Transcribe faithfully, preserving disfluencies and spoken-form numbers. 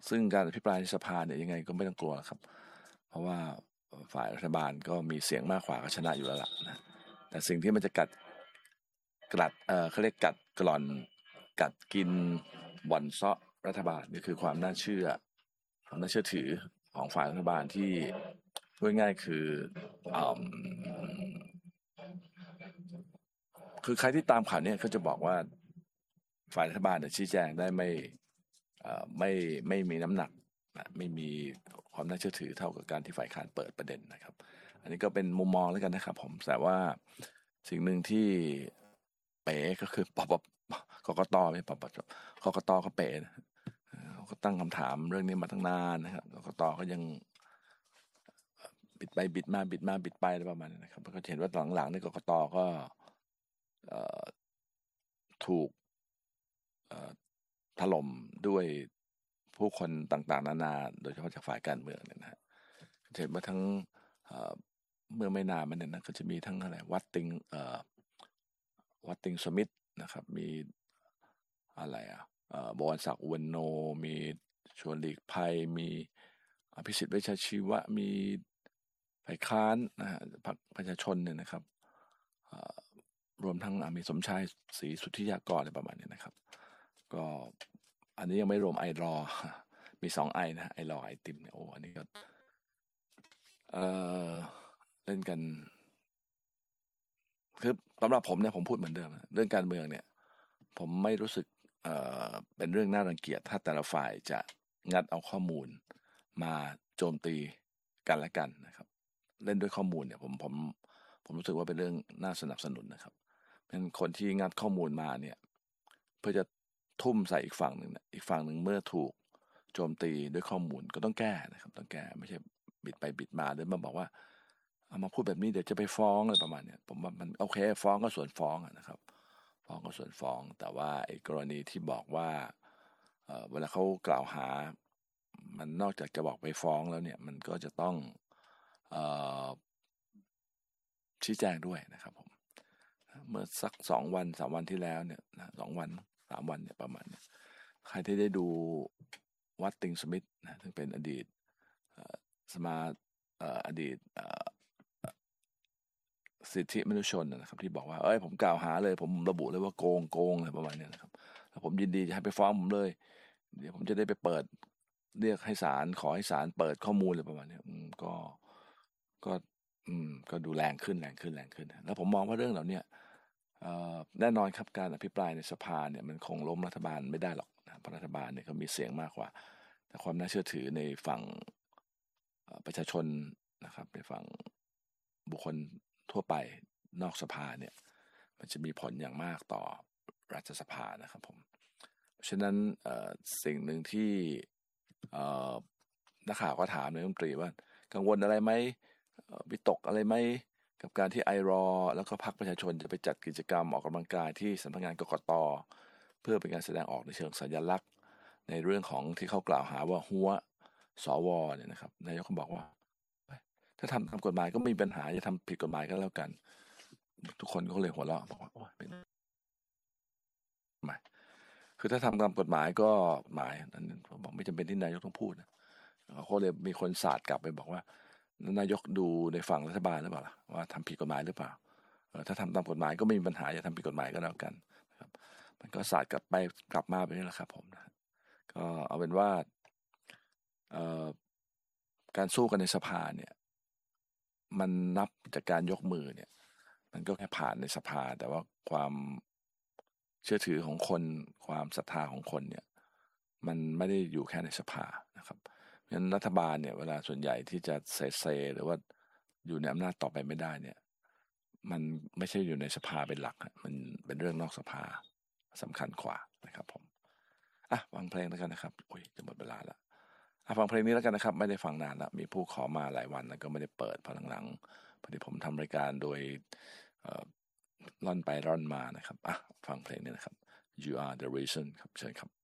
ซึ่งการอภิปรายในสภาเนี่ยยังไงก็ไม่ต้องกลัวครับเพราะว่าฝ่ายรัฐบาลก็มีเสียงมากกว่าก็ชนะอยู่แล้วล่ะนะแต่สิ่งที่มันจะกัดกลัดเออเขาเรียกกัดกร่อนกัดกินบ่อนเซาะรัฐบาลนี่คือความน่าเชื่อความน่าเชื่อถือของฝ่ายรัฐบาลที่พูดง่ายๆคืออืมคือใครที่ตามข่าวเนี่ยเขาจะบอกว่าฝ่ายรัฐบาลเนี่ยชี้แจงได้ไม่เอ่อไม่ไม่มีน้ำหนักนะไม่มีความน่าเชื่อถือเท่ากับการที่ฝ่ายค้านเปิดประเด็นนะครับ อันนี้ก็เป็นมุมมองแล้วกันนะครับผมแต่ว่าสิ่งหนึ่งที่เป๋ก็คือปปกกตไม่ปปกกตก็เป๋นะเขาก็ตั้งคำถามเรื่องนี้มาตั้งนานนะครับกกตก็ยังบิดไปบิดมาบิดมาบิดไปอะไรประมาณนี้นะครับก็เห็นว่าหลังๆนี่กกตก็ถูกถล่มด้วยผู้คนต่างๆนานาโดยเฉพาะจากฝ่ายการเมืองเนี่ยนะฮะเห็นว่าทั้งเมื่อไม่นานมันเนี่ยนะก็จะมีทั้งอะไรวัดติงเอ่อวัดติงสมิธนะครับมีอะไรอ่ะบวรศักดิ์อุวันโนมีชวนหลีกภัยมีอภิสิทธิ์เวชชาชีวะมีฝ่ายค้านนะฮะพรรคประชาชนเนี่ยนะครับรวมทั้งมีสมชายศรีสุทธิยากรอะไรประมาณนี้นะครับก็อันนี้ยังไม่รวมไอรอมีสองไอนะไอรอไอติมเนี่ยโอ้อันนี้ก็เออเล่นกันคือสำหรับผมเนี่ยผมพูดเหมือนเดิมเรื่องการเมืองเนี่ยผมไม่รู้สึกเอ่อเป็นเรื่องน่ารังเกียจถ้าแต่ละฝ่ายจะงัดเอาข้อมูลมาโจมตีกันและกันนะครับเล่นด้วยข้อมูลเนี่ยผมผมผมรู้สึกว่าเป็นเรื่องน่าสนับสนุนนะครับเป็นคนที่งัดข้อมูลมาเนี่ยเพื่อจะทุ่มใส่อีกฝั่งหนึ่งนะอีกฝั่งหนึ่งเมื่อถูกโจมตีด้วยข้อมูลก็ต้องแก้นะครับต้องแก้ไม่ใช่บิดไปบิดมาเดินมาบอกว่าเอามาพูดแบบนี้เดี๋ยวจะไปฟ้องอะไรประมาณนี้ผมว่ามันโอเคฟ้องก็ส่วนฟ้องนะครับฟ้องก็ส่วนฟ้องแต่ว่าไอ้กรณีที่บอกว่าเอ่อเวลาเขากล่าวหามันนอกจากจะบอกไปฟ้องแล้วเนี่ยมันก็จะต้องเอ่อชี้แจงด้วยนะครับผมเมื่อสักสองวันสามวันที่แล้วเนี่ยนะสองวันสามวันเนี่ยประมาณเนี่ยใครที่ได้ดูวัดติงสมิธนะซึ่งเป็นอดีตสมาอดีตสิทธิมนุษยชนนะครับที่บอกว่าเอ้ยผมกล่าวหาเลยผมระบุเลยว่าโกงโกงอะไรประมาณนี้นะครับแล้วผมยินดีจะให้ไปฟ้องผมเลยเดี๋ยวผมจะได้ไปเปิดเรียกให้ศาลขอให้ศาลเปิดข้อมูลอะไรประมาณนี้อืมก็ก็อืมก็ดูแรงขึ้นแรงขึ้นแรงขึ้นแล้วผมมองว่าเรื่องเหล่านี้แน่นอนครับการอภิปรายในสภาเนี่ยมันคงล้มรัฐบาลไม่ได้หรอกนะเพราะรัฐบาลเนี่ยเขามีเสียงมากกว่าแต่ความน่าเชื่อถือในฝั่งประชาชนนะครับในฝั่งบุคคลทั่วไปนอกสภาเนี่ยมันจะมีผลอย่างมากต่อรัฐสภานะครับผมเพราะฉะนั้นสิ่งหนึ่งที่นักข่าวก็ถามนายกรัฐมนตรีว่ากังวลอะไรไหมวิตกอะไรไหมกับการที่ไอรอแล้วก็พรรคประชาชนจะไปจัดกิจกรรมออกกำลังกายที่สำนักงานกกต.เพื่อเป็นการแสดงออกในเชิงสัญลักษณ์ในเรื่องของที่เขากล่าวหาว่าหัวสวเนี่ยนะครับนายกเขาบอกว่าถ้าทำตามกฎหมายก็ไม่มีปัญหาจะทำผิดกฎหมายก็แล้วกันทุกคนก็เลยหัวเราะบอกว่าโอ้ยเป็นไม่คือถ้าทำตามกฎหมายก็หมายนั้นผมบอกไม่จำเป็นที่นายกต้องพูดนะเขาเลยมีคนสาดกลับไปบอกว่านายกดูในฝั่งรัฐบาลหรือเปล่าล่ะว่าทำผิดกฎหมายหรือเปล่าถ้าทำตามกฎหมายก็ไม่มีปัญหาจะทำผิดกฎหมายก็แล้วกันนะครับมันก็สาดกลับไปกลับมาไปนี่แหละครับผมนะก็เอาเป็นว่าการสู้กันในสภาเนี่ยมันนับจากการยกมือเนี่ยมันก็แค่ผ่านในสภาแต่ว่าความเชื่อถือของคนความศรัทธาของคนเนี่ยมันไม่ได้อยู่แค่ในสภานะครับเพราะฉะนั้นรัฐบาลเนี่ยเวลาส่วนใหญ่ที่จะเซเซหรือว่าอยู่ในอำนาจต่อไปไม่ได้เนี่ยมันไม่ใช่อยู่ในสภาเป็นหลักมันเป็นเรื่องนอกสภาสำคัญกว่านะครับผมอ่ะฟังเพลงแล้วกันนะครับโอ้ยจะหมดเวลาแล้วอ่ะฟังเพลงนี้แล้วกันนะครับไม่ได้ฟังนานแล้วมีผู้ขอมาหลายวันแล้วก็ไม่ได้เปิดพอหลังๆพอดีผมทำรายการโดยร่อนไปร่อนมานะครับอ่ะฟังเพลงนี้นะครับ You Are the Reason ครับเชิญครับ